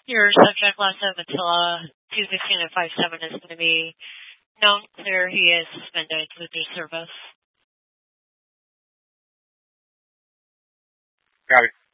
Your subject last of Attila 215 and 57 is going to be known clear. He is suspended with your service. Got it.